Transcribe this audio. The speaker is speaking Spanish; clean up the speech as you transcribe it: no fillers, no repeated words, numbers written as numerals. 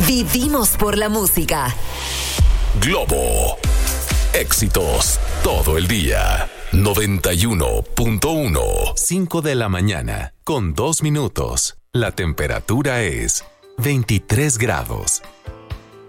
Vivimos por la música. Globo. Éxitos todo el día. 91.1. 5 de la mañana, con 2 minutos. La temperatura es 23 grados.